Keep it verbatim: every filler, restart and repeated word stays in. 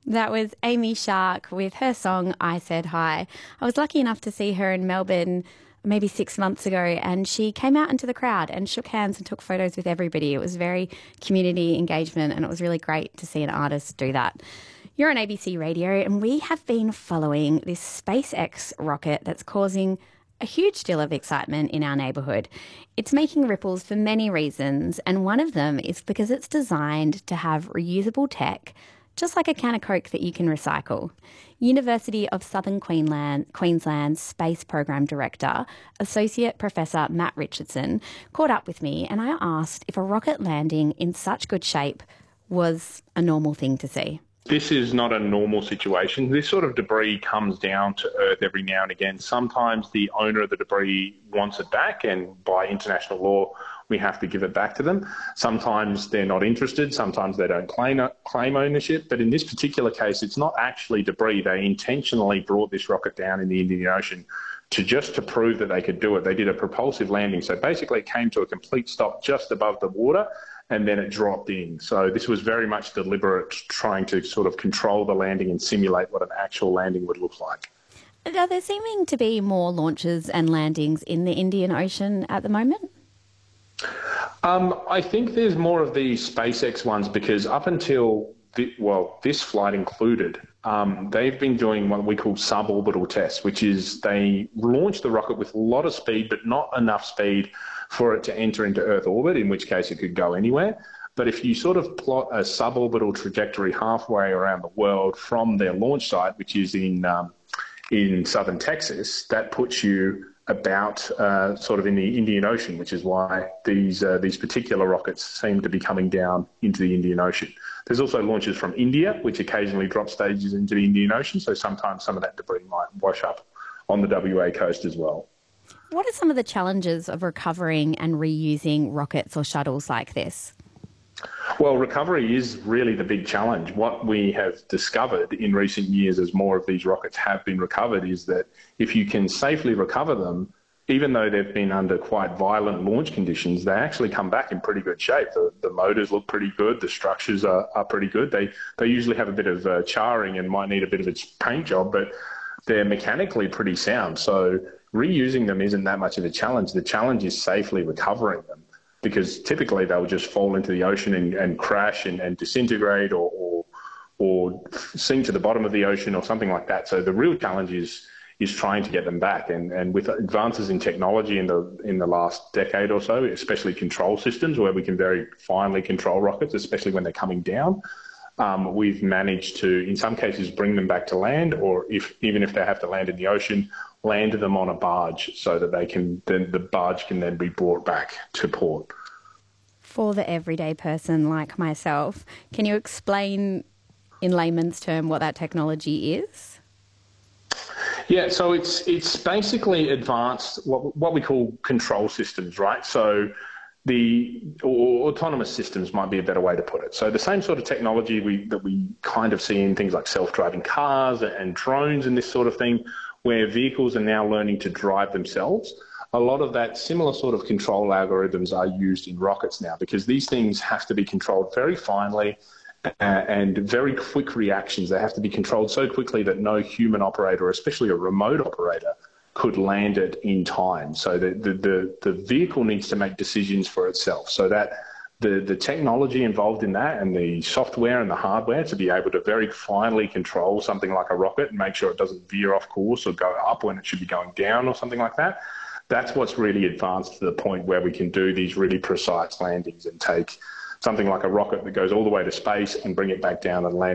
That was Amy Shark with her song I Said Hi. I was lucky enough to see her in Melbourne maybe six months ago, and she came out into the crowd and shook hands and took photos with everybody. It was very community engagement, and it was really great to see an artist do that. You're on A B C Radio, and we have been following this SpaceX rocket that's causing a huge deal of excitement in our neighbourhood. It's making ripples for many reasons, and one of them is because it's designed to have reusable tech, just like a can of Coke that you can recycle. University of Southern Queensland, Queensland Space Program Director, Associate Professor Matt Richardson, caught up with me, and I asked if a rocket landing in such good shape was a normal thing to see. This is not a normal situation. This sort of debris comes down to Earth every now and again. Sometimes the owner of the debris wants it back, and by international law, we have to give it back to them. Sometimes they're not interested. Sometimes they don't claim, claim ownership. But in this particular case, it's not actually debris. They intentionally brought this rocket down in the Indian Ocean to just to prove that they could do it. They did a propulsive landing. So basically it came to a complete stop just above the water, and then it dropped in. So this was very much deliberate, trying to sort of control the landing and simulate what an actual landing would look like. Are there seeming to be more launches and landings in the Indian Ocean at the moment? Um, I think there's more of these SpaceX ones because up until, the, well, this flight included, um, they've been doing what we call suborbital tests, which is they launch the rocket with a lot of speed, but not enough speed for it to enter into Earth orbit, in which case it could go anywhere. But if you sort of plot a suborbital trajectory halfway around the world from their launch site, which is in um, in southern Texas, that puts you about uh, sort of in the Indian Ocean, which is why these uh, these particular rockets seem to be coming down into the Indian Ocean. There's also launches from India, which occasionally drop stages into the Indian Ocean, so sometimes some of that debris might wash up on the W A coast as well. What are some of the challenges of recovering and reusing rockets or shuttles like this? Well, recovery is really the big challenge. What we have discovered in recent years as more of these rockets have been recovered is that if you can safely recover them, even though they've been under quite violent launch conditions, they actually come back in pretty good shape. The, the motors look pretty good. The structures are, are pretty good. They, they usually have a bit of uh, charring and might need a bit of a paint job, but they're mechanically pretty sound. So reusing them isn't that much of a challenge. The challenge is safely recovering them, because typically they'll just fall into the ocean and, and crash and, and disintegrate or, or or sink to the bottom of the ocean or something like that. So the real challenge is is trying to get them back. And, and with advances in technology in the in the last decade or so, especially control systems where we can very finely control rockets, especially when they're coming down, um, we've managed to, in some cases, bring them back to land, or if even if they have to land in the ocean, land them on a barge so that they can then the barge can then be brought back to port. For the everyday person like myself, can you explain in layman's term what that technology is? Yeah, so it's it's basically advanced what what we call control systems, right? So the or autonomous systems might be a better way to put it. So the same sort of technology we that we kind of see in things like self-driving cars and drones and this sort of thing, where vehicles are now learning to drive themselves. A lot of that similar sort of control algorithms are used in rockets now, because these things have to be controlled very finely uh, and very quick reactions. They have to be controlled so quickly that no human operator, especially a remote operator, could land it in time. So the, the, the, the vehicle needs to make decisions for itself, so that the, the technology involved in that and the software and the hardware to be able to very finely control something like a rocket and make sure it doesn't veer off course or go up when it should be going down or something like that. That's what's really advanced to the point where we can do these really precise landings and take something like a rocket that goes all the way to space and bring it back down and land